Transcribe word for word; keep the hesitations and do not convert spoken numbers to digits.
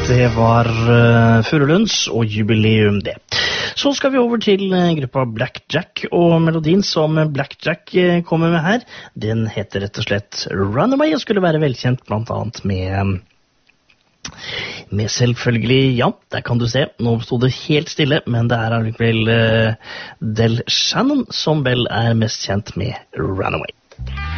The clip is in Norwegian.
Det var uh, Furulunds og jubileum det. Så skal vi over til uh, gruppa Blackjack, og melodien som Blackjack uh, kommer med her, den heter rett og slett Runaway, og skulle være velkjent blant annet med, med selvfølgelig, ja, der kan du se, nå stod det helt stille, men det er allikevel uh, Del Shannon som vel er mest kjent med Runaway.